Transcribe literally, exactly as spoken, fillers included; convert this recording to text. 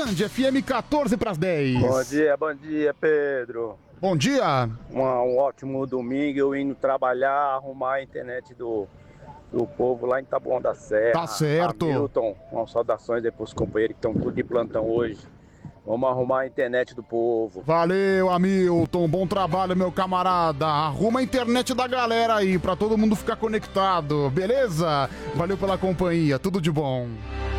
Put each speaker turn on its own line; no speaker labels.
Band F M quatorze para as dez.
Bom dia, bom dia, Pedro.
Bom dia.
Um, um ótimo domingo, eu indo trabalhar, arrumar a internet do, do povo lá em Taboão da Serra.
Tá certo.
Hamilton, umas saudações aí pros companheiros que estão tudo de plantão hoje. Vamos arrumar a internet do povo.
Valeu, Hamilton. Bom trabalho, meu camarada. Arruma a internet da galera aí, pra todo mundo ficar conectado, beleza? Valeu pela companhia, tudo de bom.